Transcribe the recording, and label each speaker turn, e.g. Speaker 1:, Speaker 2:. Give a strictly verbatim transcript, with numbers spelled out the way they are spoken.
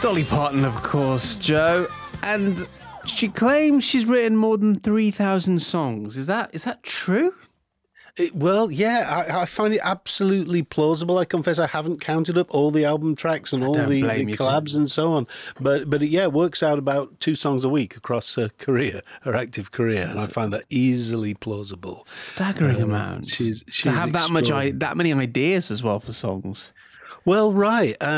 Speaker 1: Dolly Parton, of course, Joe, and she claims she's written more than three thousand songs. Is that is that true?
Speaker 2: It, well, yeah, I, I find it absolutely plausible. I confess I haven't counted up all the album tracks and all the, the collabs and so on. But, but it, yeah, it works out about two songs a week across her career, her active career, and I find that easily plausible.
Speaker 1: Staggering
Speaker 2: um,
Speaker 1: amount.
Speaker 2: She's, she's
Speaker 1: to have that much, that many ideas as well for songs.
Speaker 2: Well, right.